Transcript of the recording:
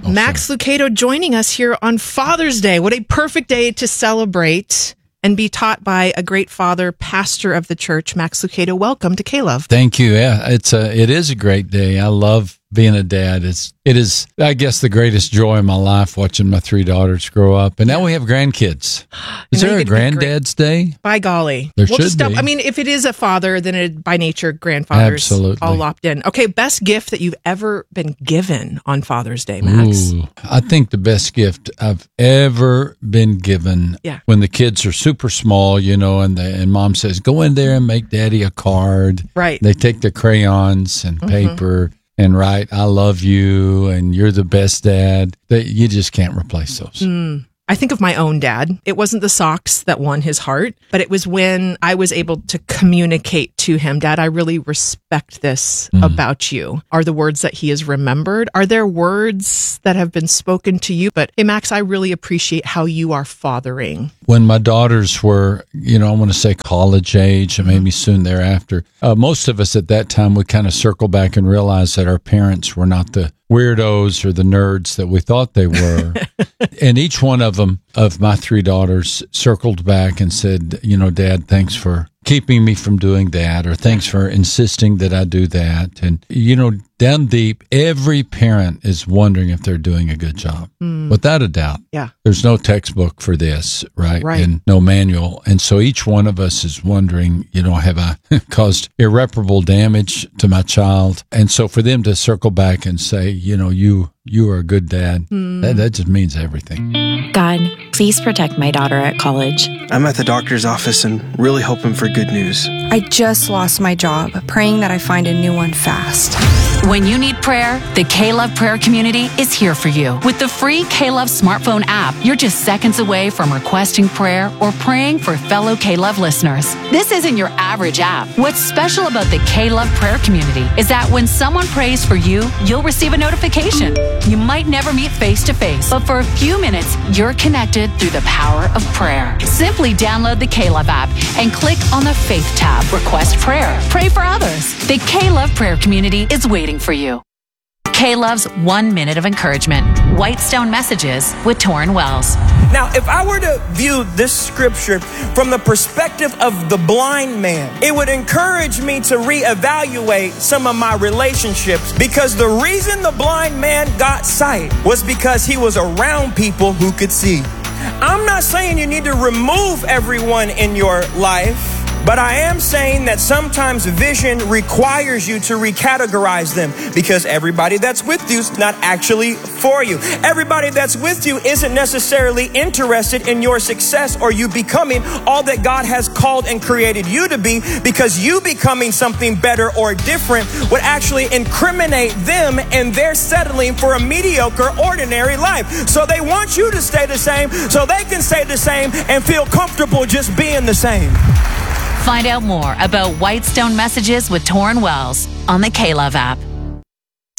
Also. Max Lucado joining us here on Father's Day. What a perfect day to celebrate and be taught by a great father, pastor of the church. Max Lucado, welcome to K-Love. Thank you. Yeah, it is a great day. I love being a dad. It is, I guess, the greatest joy in my life watching my 3 daughters grow up. And now we have grandkids. Is there a Granddad's Day? By golly. There should be. I mean, if it is a father, then it, by nature, grandfathers Absolutely. all lopped in. Okay, best gift that you've ever been given on Father's Day, Max? Ooh, I think the best gift I've ever been given when the kids are super small, and mom says, go in there and make daddy a card. Right. They take the crayons and paper and write, I love you, and you're the best dad. You just can't replace those. I think of my own dad. It wasn't the socks that won his heart, but it was when I was able to communicate to him, Dad, I really respect this about you. Are the words that he has remembered? Are there words that have been spoken to you? But hey, Max, I really appreciate how you are fathering. When my daughters were, I want to say college age and maybe soon thereafter, most of us at that time would kind of circle back and realize that our parents were not the weirdos or the nerds that we thought they were. And each one of them, of my 3 daughters, circled back and said, Dad, thanks for keeping me from doing that, or thanks for insisting that I do that. And, down deep, every parent is wondering if they're doing a good job. Without a doubt. Yeah. There's no textbook for this, right? And no manual. And so each one of us is wondering, have I caused irreparable damage to my child? And so for them to circle back and say, you are a good dad, that just means everything. God, please protect my daughter at college. I'm at the doctor's office and really hoping for good news. I just lost my job, praying that I find a new one fast. When you need prayer, the K-Love prayer community is here for you. With the free K-Love smartphone app, you're just seconds away from requesting prayer or praying for fellow K-Love listeners. This isn't your average app. What's special about the K-Love prayer community is that when someone prays for you, you'll receive a notification. You might never meet face to face, but for a few minutes, you're connected through the power of prayer. Simply download the K-Love app and click on the Faith tab. Request prayer. Pray for others. The K-Love prayer community is waiting for you. K-Love's 1 minute of encouragement. Whitestone Messages with Torrin Wells. Now, if I were to view this scripture from the perspective of the blind man, it would encourage me to reevaluate some of my relationships, because the reason the blind man got sight was because he was around people who could see. I'm not saying you need to remove everyone in your life, but I am saying that sometimes vision requires you to recategorize them, because everybody that's with you is not actually for you. Everybody that's with you isn't necessarily interested in your success or you becoming all that God has called and created you to be, because you becoming something better or different would actually incriminate them, and they're settling for a mediocre, ordinary life. So they want you to stay the same so they can stay the same and feel comfortable just being the same. Find out more about Whitestone Messages with Torrin Wells on the K-Love app.